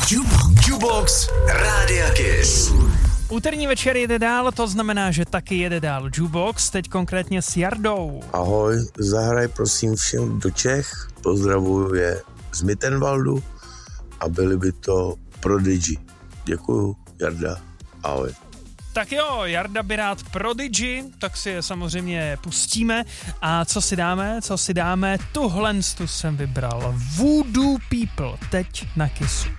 Jukebox Rádia Kiss. Úterní večer jede dál, to znamená, že taky jede dál Jukebox, teď konkrétně s Jardou. Ahoj, zahraj prosím všem do Čech, pozdravuju je z Mittenwaldu a byli by to Prodigy. Děkuju, Jarda, ahoj. Tak jo, Jarda by rád Prodigy, tak si je samozřejmě pustíme. A co si dáme? Tuhle jsem vybral. Voodoo People, teď na Kissu.